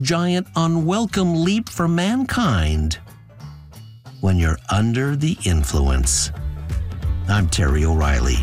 giant unwelcome leap for mankind when you're under the influence. I'm Terry O'Reilly.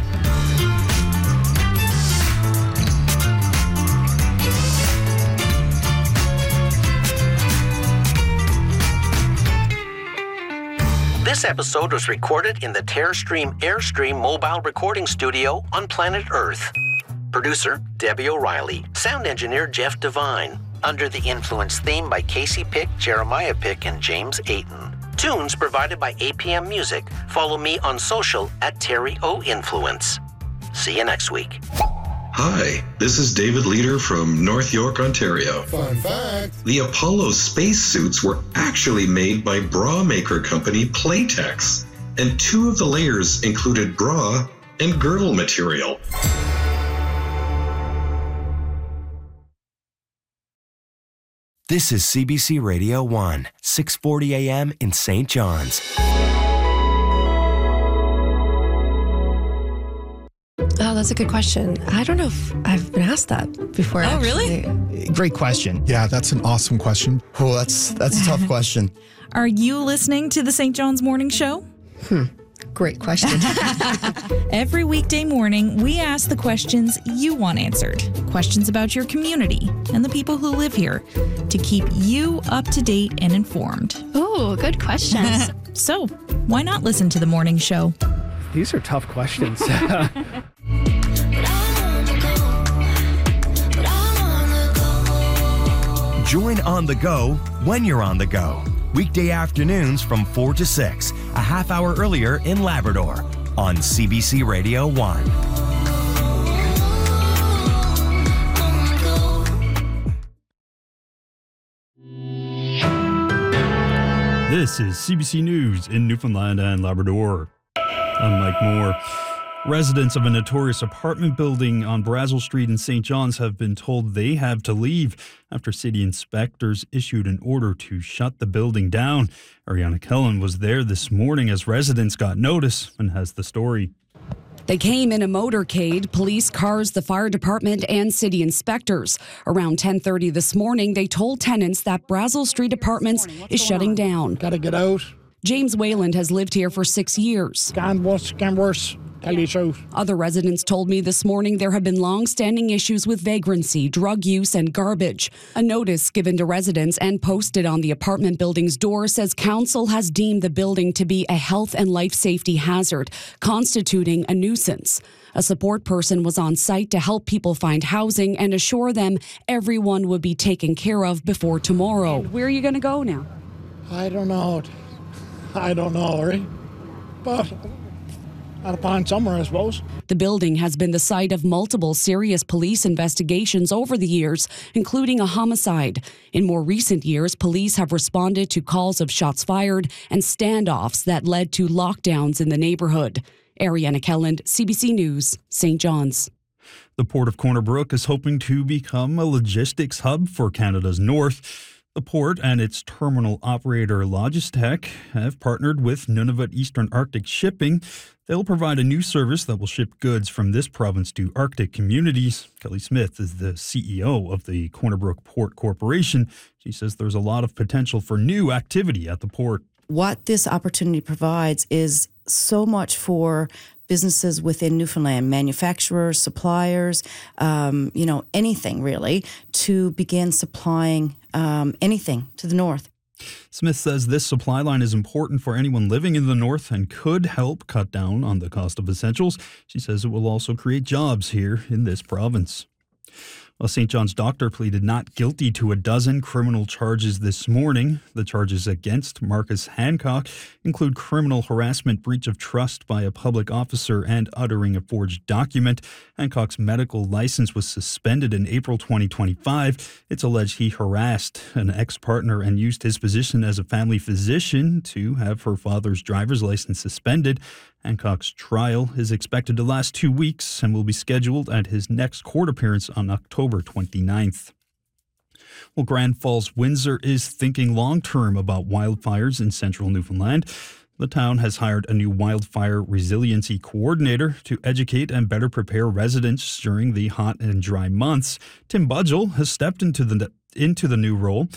This episode was recorded in the TerraStream Airstream mobile recording studio on planet Earth. Producer, Debbie O'Reilly. Sound engineer, Jeff Devine. Under the Influence theme by Casey Pick, Jeremiah Pick, and James Ayton. Tunes provided by APM Music. Follow me on social at Terry O Influence. See you next week. Hi, this is David Leader from North York, Ontario. Fun fact. The Apollo spacesuits were actually made by bra maker company Playtex, and 2 of the layers included bra and girdle material. This is CBC Radio 1, 640 AM in St. John's. Oh, that's a good question. I don't know if I've been asked that before. Oh, really? Great question. Yeah, that's an awesome question. Oh, that's a tough question. Are you listening to the St. John's Morning Show? Great question. Every weekday morning, we ask the questions you want answered. Questions about your community and the people who live here to keep you up to date and informed. Ooh, good questions. So, why not listen to the morning show? These are tough questions. Join On The Go when you're on the go. Weekday afternoons from 4 to 6, a half hour earlier in Labrador on CBC Radio 1. This is CBC News in Newfoundland and Labrador. I'm Mike Moore. Residents of a notorious apartment building on Brazel Street in St. John's have been told they have to leave after city inspectors issued an order to shut the building down. Ariana Kellen was there this morning as residents got notice and has the story. They came in a motorcade, police cars, the fire department, and city inspectors. Around 10:30 this morning, they told tenants that Brazel Street Apartments is shutting down. Gotta get out. James Wayland has lived here for 6 years. Can worse. Tell you the truth. Other residents told me this morning there have been long-standing issues with vagrancy, drug use, and garbage. A notice given to residents and posted on the apartment building's door says council has deemed the building to be a health and life safety hazard, constituting a nuisance. A support person was on site to help people find housing and assure them everyone would be taken care of before tomorrow. And where are you going to go now? I don't know, right? But I'll find somewhere, I suppose. The building has been the site of multiple serious police investigations over the years, including a homicide. In more recent years, police have responded to calls of shots fired and standoffs that led to lockdowns in the neighborhood. Ariana Kelland, CBC News, St. John's. The Port of Corner Brook is hoping to become a logistics hub for Canada's north. The port and its terminal operator Logistec have partnered with Nunavut Eastern Arctic Shipping. They'll provide a new service that will ship goods from this province to Arctic communities. Kelly Smith is the CEO of the Corner Brook Port Corporation. She says there's a lot of potential for new activity at the port. What this opportunity provides is so much for businesses within Newfoundland, manufacturers, suppliers, anything really, to begin supplying anything to the north. Smith says this supply line is important for anyone living in the north and could help cut down on the cost of essentials. She says it will also create jobs here in this province. Well, St. John's doctor pleaded not guilty to a dozen criminal charges this morning. The charges against Marcus Hancock include criminal harassment, breach of trust by a public officer, and uttering a forged document. Hancock's medical license was suspended in April 2025. It's alleged he harassed an ex-partner and used his position as a family physician to have her father's driver's license suspended. Hancock's trial is expected to last 2 weeks and will be scheduled at his next court appearance on October 29th. Well, Grand Falls Windsor is thinking long-term about wildfires in central Newfoundland. The town has hired a new wildfire resiliency coordinator to educate and better prepare residents during the hot and dry months. Tim Budgell has stepped into the into the new role.